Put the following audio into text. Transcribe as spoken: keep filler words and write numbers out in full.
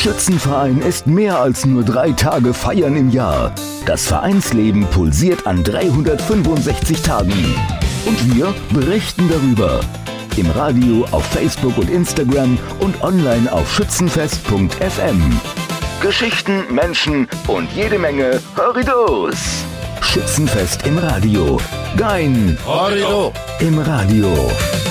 Schützenverein ist mehr als nur drei Tage Feiern im Jahr. Das Vereinsleben pulsiert an dreihundertfünfundsechzig Tagen. Und wir berichten darüber. Im Radio, auf Facebook und Instagram und online auf schützenfest punkt f m. Geschichten, Menschen und jede Menge Horridos. Schützenfest im Radio. Dein Horrido im Radio.